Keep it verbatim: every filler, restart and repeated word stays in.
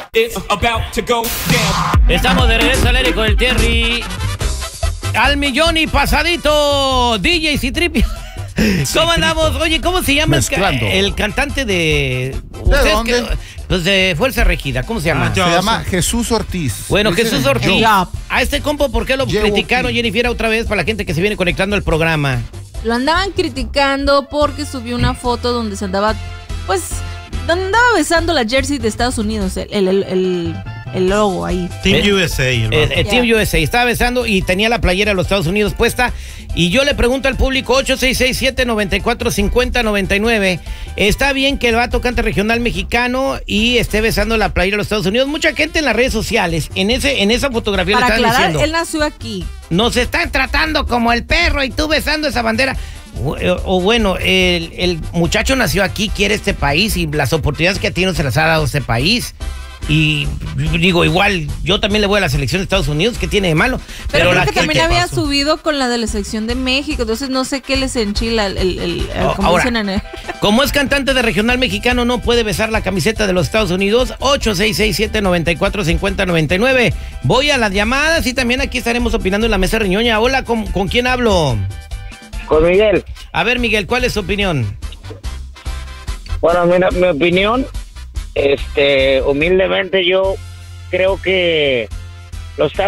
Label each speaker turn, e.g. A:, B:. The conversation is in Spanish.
A: It's about to go down.
B: Estamos de regreso al aire con el Terry. Al millón y pasadito, D J Citripio. ¿Cómo andamos? Oye, ¿cómo se llama el, ca- el cantante de...
C: ¿De dónde?
B: Que, pues de Fuerza Regida, ¿cómo se llama?
C: Ah, se llama Jesús Ortiz.
B: Bueno,
C: Dicen
B: Jesús Ortiz.
C: Joe.
B: A este compo, ¿por qué lo
C: Joe
B: criticaron,
C: Ortiz.
B: Jennifer, otra vez para la gente que se viene conectando al programa?
D: Lo andaban criticando porque subió una foto donde se andaba, pues, donde andaba besando la jersey de Estados Unidos, el, el, el, el, el logo ahí.
E: Team
B: ¿Ves?
E: U S A, hermano.
B: Eh, eh, Team
D: Yeah.
B: U S A, estaba besando y tenía la playera de los Estados Unidos puesta. Y yo le pregunto al público, ocho seis seis siete, nueve cuatro cinco cero, nueve nueve, ¿está bien que el vato cante regional mexicano y esté besando la playera de los Estados Unidos? Mucha gente en las redes sociales, en ese en esa fotografía
D: Para
B: le están
D: aclarar,
B: diciendo,
D: él nació aquí.
B: nos están tratando como el perro y tú besando esa bandera. O, o bueno, el, el muchacho nació aquí, quiere este país y las oportunidades que tiene se las ha dado este país. Y digo, igual, yo también le voy a la selección de Estados Unidos, ¿qué tiene de malo?
D: Pero, creo
B: la
D: que
B: gente-
D: también
E: ¿qué
D: había
E: pasó?
D: subido con la de la selección de México, entonces no sé qué les enchila el, el, el- el-
B: Oh,
D: como
B: ahora,
D: dicen en el...
B: como es cantante de regional mexicano, no puede besar la camiseta de los Estados Unidos. Ocho seis seis siete, nueve cuatro cinco cero, nueve nueve. Voy a las llamadas y también aquí estaremos opinando en la mesa riñoña. Hola, ¿con, con quién hablo?
F: Con Miguel.
B: A ver, Miguel, ¿cuál es tu opinión?
F: Bueno, mira, mi opinión, este, humildemente yo creo que los